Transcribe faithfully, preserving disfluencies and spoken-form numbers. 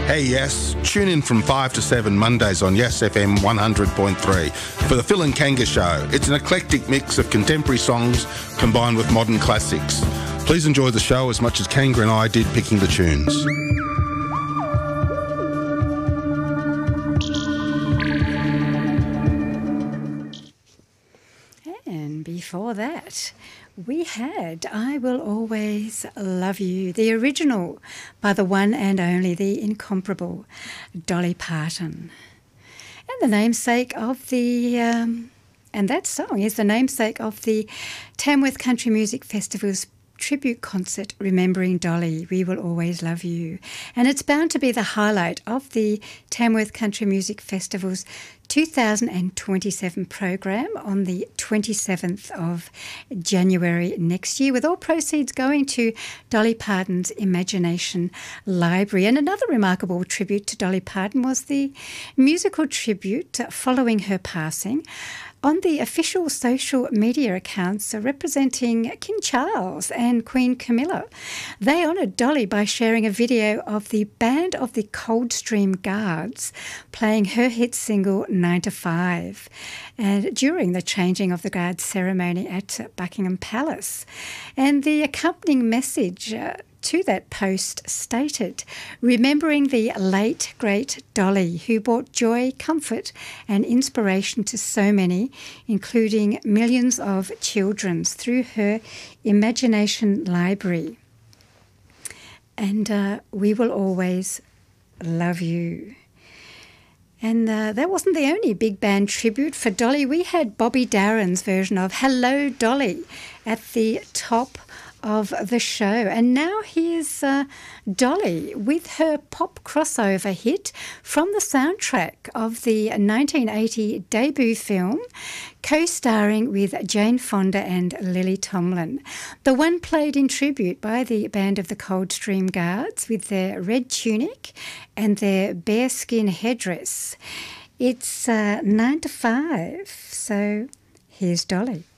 Hey Yes, tune in from five to seven Mondays on Yes F M one hundred point three for the Phil and Kanga Show. It's an eclectic mix of contemporary songs combined with modern classics. Please enjoy the show as much as Kanga and I did picking the tunes. And before that, we had I Will Always Love You, the original by the one and only, the incomparable Dolly Parton. And the namesake of the, um, and that song is the namesake of the Tamworth Country Music Festival's tribute concert, Remembering Dolly, We Will Always Love You. And it's bound to be the highlight of the Tamworth Country Music Festival's two thousand twenty-seven program on the twenty-seventh of January next year, with all proceeds going to Dolly Parton's Imagination Library. And another remarkable tribute to Dolly Parton was the musical tribute following her passing on the official social media accounts representing King Charles and Queen Camilla. They honoured Dolly by sharing a video of the Band of the Coldstream Guards playing her hit single nine to five, and during the changing of the guard ceremony at Buckingham Palace. And the accompanying message uh, to that post stated, remembering the late, great Dolly, who brought joy, comfort and inspiration to so many, including millions of children, through her Imagination Library. And uh, we will always love you. And uh, that wasn't the only big band tribute for Dolly. We had Bobby Darin's version of Hello Dolly at the top of the show. And now here's uh, Dolly with her pop crossover hit from the soundtrack of the nineteen eighty debut film, co-starring with Jane Fonda and Lily Tomlin. The one played in tribute by the Band of the Coldstream Guards with their red tunic and their bearskin headdress. It's uh, nine to five, so here's Dolly.